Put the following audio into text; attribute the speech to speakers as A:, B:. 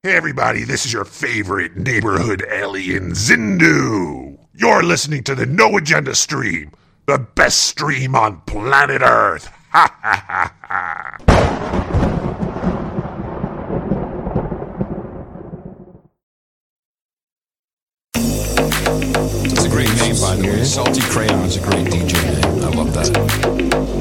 A: Hey everybody, this is your favorite neighborhood alien, Zindu. You're listening to the No Agenda stream, the best stream on planet Earth. Ha ha ha ha.
B: It's a great name, by the way. Salty Crayon is a great DJ name. I love that.